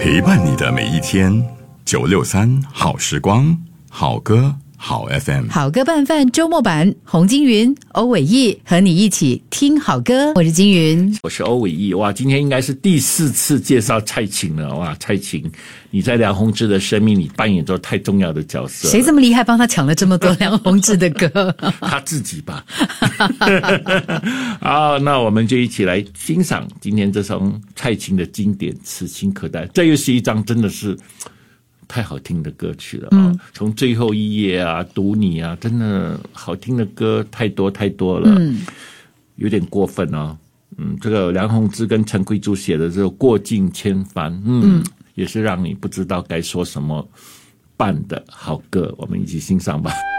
陪伴你的每一天，963好时光，好歌好 FM， 好歌拌饭周末版，洪金云、欧伟毅和你一起听好歌。我是金云， 我是欧伟毅。哇，今天应该是第4次介绍蔡琴了。哇，蔡琴，你在梁鸿志的生命里扮演着太重要的角色了。 谁这么厉害，帮他抢了这么多梁鸿志的歌？ 他自己吧。好，那我们就一起来欣赏今天这首蔡琴的经典《此情可待》。这又是一张真的是太好听的歌曲了啊！从最后一页啊，读你啊，真的好听的歌太多太多了，有点过分哦。这个梁鸿志跟陈慧珠写的这个过尽千帆，也是让你不知道该说什么办的好歌，我们一起欣赏吧。